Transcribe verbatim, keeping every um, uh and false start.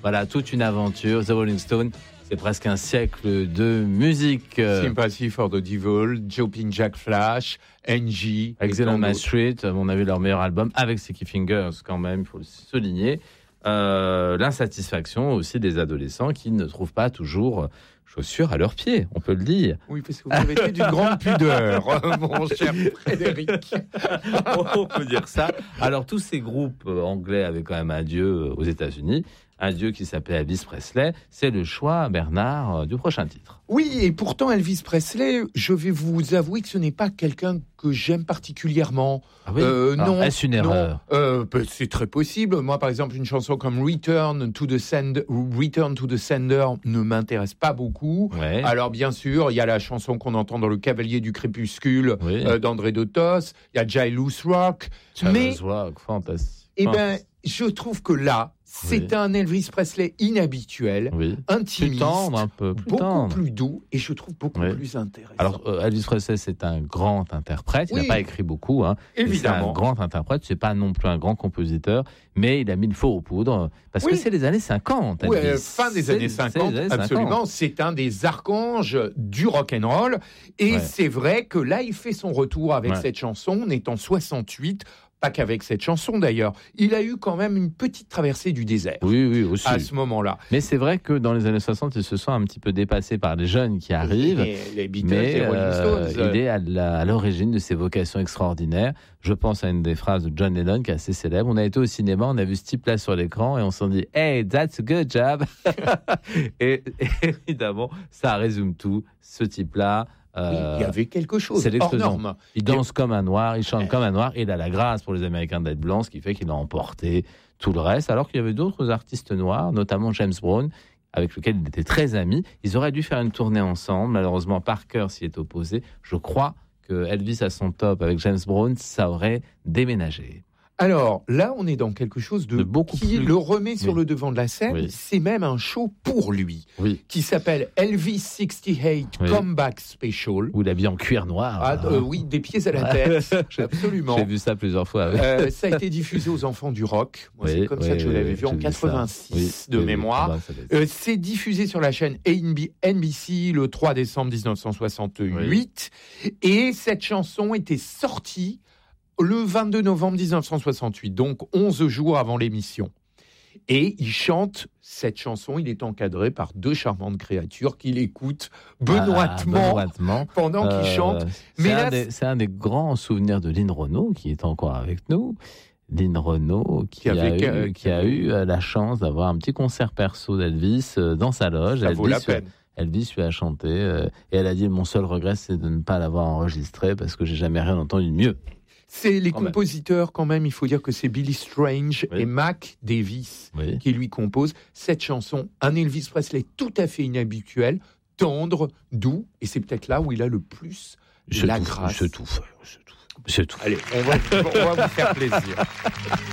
Voilà, toute une aventure. The Rolling Stones, c'est presque un siècle de musique. Sympathy for the Devil, Jumping Jack Flash, Angie. Exile on My Street, on a vu leur meilleur album avec Sticky Fingers quand même, il faut le souligner. Euh, l'insatisfaction aussi des adolescents qui ne trouvent pas toujours chaussures à leurs pieds, on peut le dire. Oui, parce que vous avez été d'une grande pudeur, mon cher Frédéric. On peut dire ça. Alors, tous ces groupes anglais avaient quand même un dieu aux États-Unis, un dieu qui s'appelait Elvis Presley. C'est le choix, Bernard, du prochain titre. Oui, et pourtant, Elvis Presley, je vais vous avouer que ce n'est pas quelqu'un que j'aime particulièrement. Ah oui euh, Alors, non, est-ce une erreur non, euh, ben, c'est très possible. Moi, par exemple, une chanson comme Return to the Sender, Return to the Sender ne m'intéresse pas beaucoup. Ouais. Alors, bien sûr, il y a la chanson qu'on entend dans Le Cavalier du Crépuscule Oui. euh, d'André Dotos. Il y a Jailous Rock. Mais, Jailous Rock, fantastique. eh ben, je trouve que là, c'est Oui. un Elvis Presley inhabituel, Oui. intimiste, Plus tendre, un peu plus beaucoup tendre. plus doux, et je trouve beaucoup Oui. plus intéressant. Alors, euh, Elvis Presley, c'est un grand interprète. Il n'a Oui. pas écrit beaucoup. Hein. Évidemment. C'est un grand interprète. C'est pas non plus un grand compositeur, mais il a mis le feu aux poudres parce Oui. que c'est les années cinquante. Ouais, Elvis. fin des C'est- années c'est cinquante, les années absolument. cinquante. C'est un des archanges du rock'n'roll. Et Ouais. c'est vrai que là, il fait son retour avec Ouais. cette chanson. On est en soixante-huit. Pas qu'avec cette chanson d'ailleurs. Il a eu quand même une petite traversée du désert Oui, oui, aussi. à ce moment-là. Mais c'est vrai que dans les années soixante, il se sent un petit peu dépassé par les jeunes qui arrivent. Et les Beatles, Mais les Rolling euh, Stones. il est à, la- à l'origine de ces vocations extraordinaires. Je pense à une des phrases de John Lennon qui est assez célèbre. On a été au cinéma, on a vu ce type-là sur l'écran et on s'en dit « Hey, that's a good job !» et, et évidemment, ça résume tout. Ce type-là, euh, Oui, il y avait quelque chose c'est hors l'explosion. norme. il danse comme un noir, il chante comme un noir. Et il a la grâce pour les Américains d'être blanc, ce qui fait qu'il a emporté tout le reste. Alors qu'il y avait d'autres artistes noirs, notamment James Brown, avec lequel il était très ami. Ils auraient dû faire une tournée ensemble. Malheureusement, Parker s'y est opposé. Je crois que Elvis à son top avec James Brown, ça aurait déménagé. Alors là, on est dans quelque chose de, De beaucoup qui plus- le remet sur Oui. le devant de la scène. Oui. C'est même un show pour lui Oui. qui s'appelle Elvis soixante-huit Oui. Comeback Special. Où il habille en cuir noir. Ah, euh, oui, des pieds à la tête, absolument. J'ai vu ça plusieurs fois. oui. Euh, ça a été diffusé aux enfants du rock. Moi, Oui, c'est comme oui, ça que je l'avais oui, vu en j'ai vu ça. quatre-vingt-six Oui, de oui, mémoire. oui, ça doit être- Euh, c'est diffusé sur la chaîne N B C le trois décembre dix-neuf cent soixante-huit. Et cette chanson était sortie le vingt-deux novembre dix-neuf cent soixante-huit, donc onze jours avant l'émission. Et il chante cette chanson, il est encadré par deux charmantes créatures qui l'écoutent benoîtement Ah, benoîtement. pendant qu'il Euh, chante. C'est Mais un, là, des- c'est un des grands souvenirs de Lynn Renaud qui est encore avec nous. Lynn Renaud qui, Qui avait- a, eu, qui a eu euh, la chance d'avoir un petit concert perso d'Elvis euh, dans sa loge. ça vaut la Elvis, lui a- peine. Elvis lui a chanté euh, et elle a dit mon seul regret c'est de ne pas l'avoir enregistré parce que j'ai jamais rien entendu de mieux. C'est les Quand même. compositeurs, quand même, il faut dire que c'est Billy Strange Oui. et Mac Davis Oui. qui lui composent cette chanson. Un Elvis Presley tout à fait inhabituel, tendre, doux, et c'est peut-être là où il a le plus Je la tout- grâce. je tout, je tout, je tout. Allez, on va, on va vous faire plaisir.